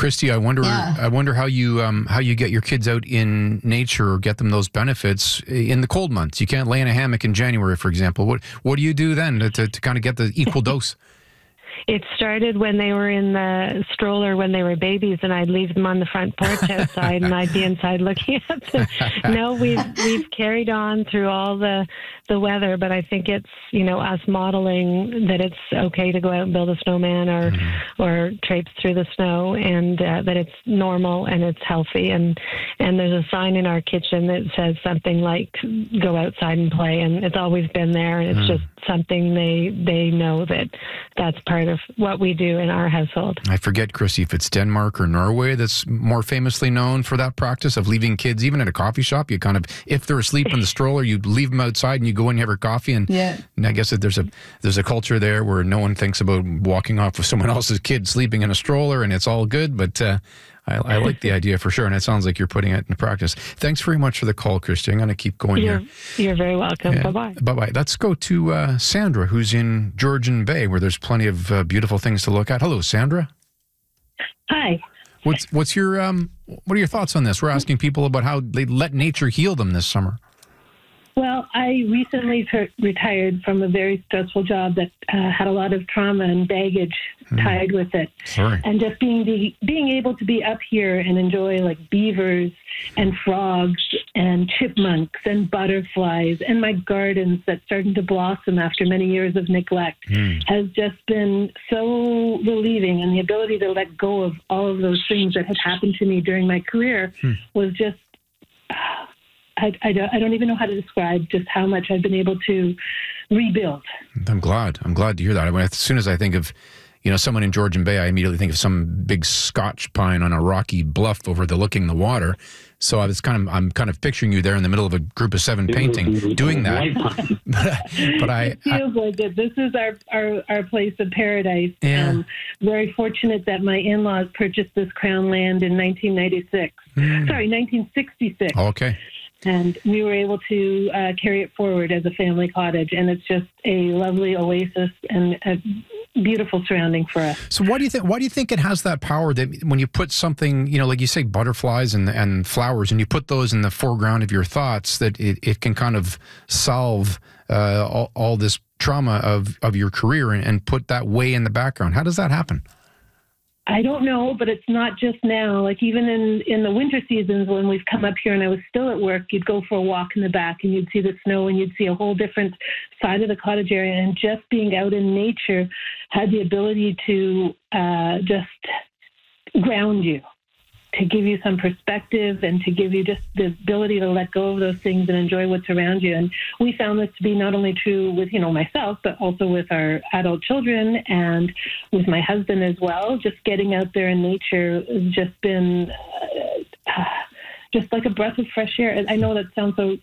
Christy, I wonder how you get your kids out in nature or get them those benefits in the cold months. You can't lay in a hammock in January, for example. What do you do then to kind of get the equal dose? It started when they were in the stroller when they were babies, and I'd leave them on the front porch outside, and I'd be inside looking at them. No, we've carried on through all the weather, but I think it's us modeling that it's okay to go out and build a snowman or traipse through the snow, and that it's normal and it's healthy. And there's a sign in our kitchen that says something like "Go outside and play," and it's always been there, and it's just something they know that's part of what we do in our household. I forget, Chrissy, if it's Denmark or Norway that's more famously known for that practice of leaving kids, even at a coffee shop, you kind of, if they're asleep in the stroller, you leave them outside and you go in and have your coffee. And I guess that there's a culture there where no one thinks about walking off with someone else's kid sleeping in a stroller, and it's all good. But I like the idea for sure, and it sounds like you're putting it into practice. Thanks very much for the call, Christy. I'm going to keep going here. You're very welcome. Yeah. Bye-bye. Bye-bye. Let's go to Sandra, who's in Georgian Bay, where there's plenty of beautiful things to look at. Hello, Sandra. Hi. What's your what are your thoughts on this? We're asking people about how they let nature heal them this summer. Well, I recently retired from a very stressful job that had a lot of trauma and baggage tied with it. Sorry. And just being able to be up here and enjoy like beavers and frogs and chipmunks and butterflies and my gardens that's starting to blossom after many years of neglect has just been so relieving. And the ability to let go of all of those things that had happened to me during my career was just... I don't even know how to describe just how much I've been able to rebuild. I'm glad to hear that. I mean, as soon as I think of, someone in Georgian Bay, I immediately think of some big Scotch pine on a rocky bluff overlooking the water. So I'm kind of picturing you there in the middle of a group of 7 painting, doing that. It feels like it. This is our place of paradise. Yeah. And very fortunate that my in-laws purchased this crown land in 1996. Sorry, 1966. Okay. And we were able to carry it forward as a family cottage. And it's just a lovely oasis and a beautiful surrounding for us. So why do you think it has that power that when you put something, like you say, butterflies and flowers, and you put those in the foreground of your thoughts, that it can kind of solve all this trauma of your career and put that way in the background? How does that happen? I don't know, but it's not just now. Like even in the winter seasons when we've come up here and I was still at work, you'd go for a walk in the back and you'd see the snow and you'd see a whole different side of the cottage area. And just being out in nature had the ability to just ground you, to give you some perspective and to give you just the ability to let go of those things and enjoy what's around you. And we found this to be not only true with, myself, but also with our adult children and with my husband as well. Just getting out there in nature has just been just like a breath of fresh air. I know that sounds so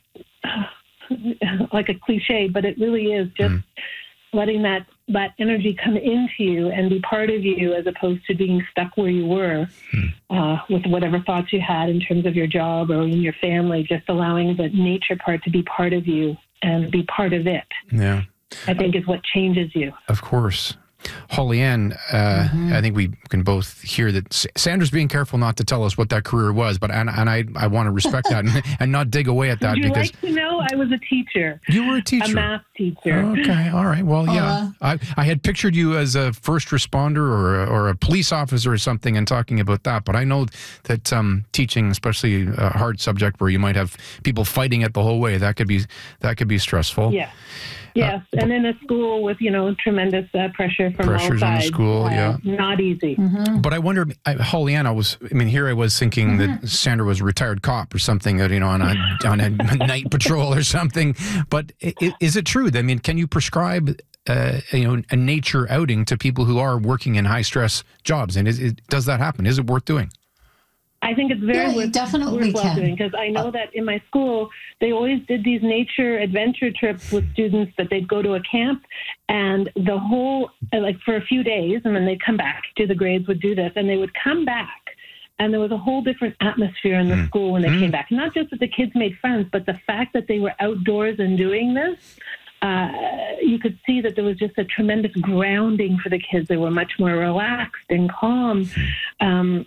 like a cliche, but it really is just letting that energy come into you and be part of you as opposed to being stuck where you were with whatever thoughts you had in terms of your job or in your family, just allowing the nature part to be part of you and be part of it. Yeah. I think is what changes you. Of course. Holly Ann, I think we can both hear that Sandra's being careful not to tell us what that career was, but and I want to respect that and not dig away at that. Would you because like to know? I was a teacher. You were a teacher? A math teacher. Okay, all right. Well, yeah. I had pictured you as a first responder or a police officer or something and talking about that, but I know that teaching, especially a hard subject where you might have people fighting it the whole way, that could be stressful. Yeah. Yes, and in a school with, tremendous pressure from all sides. On the school, not easy. But I wonder, Holly Ann, here I was thinking that Sandra was a retired cop or something, on a night patrol or something. But is it true? I mean, can you prescribe, a nature outing to people who are working in high stress jobs? And does that happen? Is it worth doing? I think it's very worth definitely doing, because I know that in my school they always did these nature adventure trips with students that they'd go to a camp and the whole for a few days, and then they'd come back. The grades would do this, and they would come back, and there was a whole different atmosphere in the school when they came back. Not just that the kids made friends, but the fact that they were outdoors and doing this. You could see that there was just a tremendous grounding for the kids. They were much more relaxed and calm.